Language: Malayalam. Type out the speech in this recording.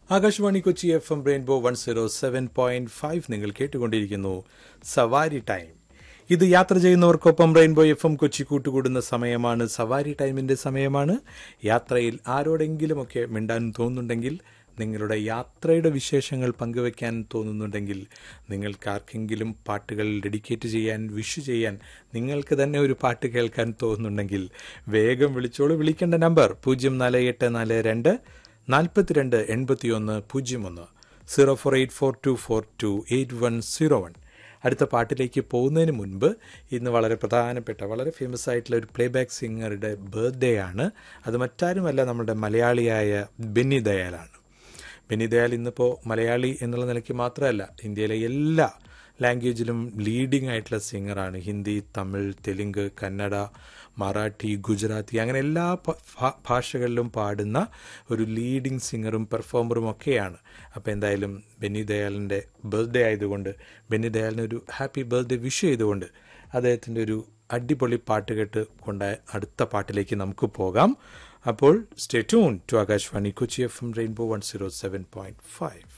ആകാശവാണി കൊച്ചി FM റെയിൻബോ 107.5 നിങ്ങൾ കേട്ടുകൊണ്ടിരിക്കുന്നു സവാരി ടൈം. ഇത് യാത്ര ചെയ്യുന്നവർക്കൊപ്പം റെയിൻബോ FM കൊച്ചി കൂട്ടുകൂടുന്ന സമയമാണ്. സവാരി ടൈമിൻ്റെ സമയമാണ്. യാത്രയിൽ ആരോടെങ്കിലുമൊക്കെ മിണ്ടാൻ തോന്നുന്നുണ്ടെങ്കിൽ, നിങ്ങളുടെ യാത്രയുടെ വിശേഷങ്ങൾ പങ്കുവയ്ക്കാൻ തോന്നുന്നുണ്ടെങ്കിൽ, നിങ്ങൾക്കാർക്കെങ്കിലും പാട്ടുകൾ ഡെഡിക്കേറ്റ് ചെയ്യാൻ, വിഷ് ചെയ്യാൻ, നിങ്ങൾക്ക് തന്നെ ഒരു പാട്ട് കേൾക്കാൻ തോന്നുന്നുണ്ടെങ്കിൽ വേഗം വിളിച്ചോളൂ. വിളിക്കേണ്ട നമ്പർ 04842 42 81 01 04842428101. അടുത്ത പാട്ടിലേക്ക് പോകുന്നതിന് മുൻപ് ഇന്ന് വളരെ പ്രധാനപ്പെട്ട, വളരെ ഫേമസ് ആയിട്ടുള്ള ഒരു പ്ലേബാക്ക് സിംഗറുടെ ബർത്ത്ഡേ ആണ്. അത് മറ്റാരുമല്ല, നമ്മുടെ മലയാളിയായ ബെന്നി ദയാലാണ്. ബെന്നി ദയാൽ ഇന്നിപ്പോൾ മലയാളി എന്നുള്ള നിലയ്ക്ക് മാത്രമല്ല, ഇന്ത്യയിലെ എല്ലാ ലാംഗ്വേജിലും ലീഡിംഗ് ആയിട്ടുള്ള സിംഗറാണ്. ഹിന്ദി, തമിഴ്, തെലുങ്ക്, കന്നഡ, മറാഠി, ഗുജറാത്തി, അങ്ങനെ എല്ലാ ഭാഷകളിലും പാടുന്ന ഒരു ലീഡിംഗ് സിംഗറും പെർഫോമറും ഒക്കെയാണ്. അപ്പോൾ എന്തായാലും ബെന്നി ദയാലിൻ്റെ ബർത്ത്ഡേ ആയതുകൊണ്ട്, ബെന്നി ദയാലിന് ഒരു ഹാപ്പി ബർത്ത്ഡേ വിഷ് ചെയ്തുകൊണ്ട് അദ്ദേഹത്തിൻ്റെ ഒരു അടിപൊളി പാട്ട് കേട്ട് കൊണ്ട് അടുത്ത പാട്ടിലേക്ക് നമുക്ക് പോകാം. അപ്പോൾ stay tune to Akashvani Kochi FM rainbow 107.5.